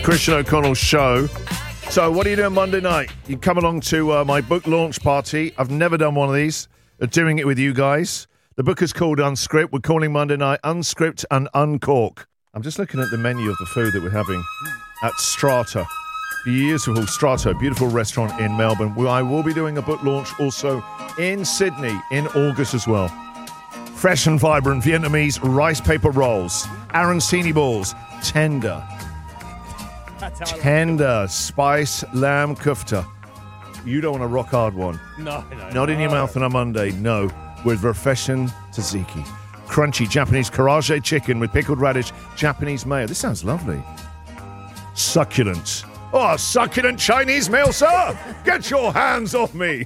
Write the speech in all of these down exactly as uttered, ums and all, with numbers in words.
Christian O'Connell Show. So, what are you doing Monday night? You come along to uh, my book launch party. I've never done one of these. I'm doing it with you guys. The book is called Unscript. We're calling Monday night Unscript and Uncork. I'm just looking at the menu of the food that we're having at Strata. Beautiful Strata, beautiful restaurant in Melbourne. I will be doing a book launch also in Sydney in August as well. Fresh and vibrant Vietnamese rice paper rolls, arancini balls, tender, tender spice lamb kofta. You don't want a rock hard one. No, no, Not in your no. mouth on a Monday, no. With refreshing tzatziki. Crunchy Japanese karaage chicken with pickled radish, Japanese mayo. This sounds lovely. Succulent. Oh, succulent Chinese meal, sir! Get your hands off me!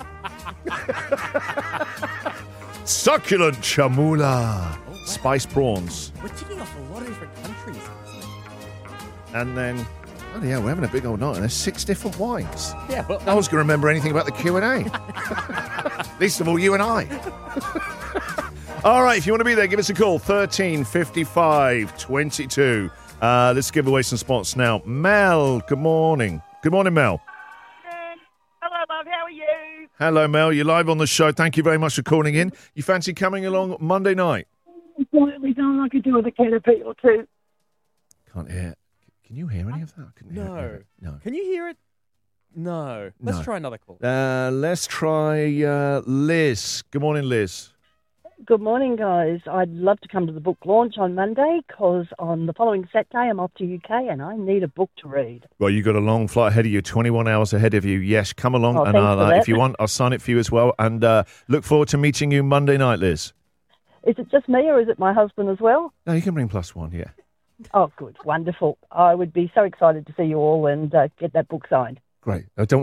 Succulent chamula. Spiced prawns. We're ticking off a lot of different countries. And then, oh yeah, we're having a big old night. And there's six different wines. Yeah, well, No one's going to remember anything about the Q and A. Least of all, you and I. All right, if you want to be there, give us a call. thirteen fifty-five twenty-two. Uh, let's give away some spots now. Mel, good morning. Good morning, Mel. Hello, love. How are you? Hello, Mel. You're live on the show. Thank you very much for calling in. You fancy coming along Monday night? Slightly done. I could do with a canopy or two. Can't hear. Can you hear any of that? I couldn't hear No. it. No. Can you hear it? No. Let's No. try another call. Uh, let's try uh, Liz. Good morning, Liz. Good morning, guys. I'd love to come to the book launch on Monday because on the following Saturday I'm off to U K and I need a book to read. Well, you've got a long flight ahead of you, twenty-one hours ahead of you. Yes, come along, Oh, and thanks I'll, for uh, that. if you want, I'll sign it for you as well. And uh, look forward to meeting you Monday night, Liz. Is it just me or is it my husband as well? No, you can bring plus one, yeah. Oh, good. Wonderful. I would be so excited to see you all and uh, get that book signed. Great. Uh, don't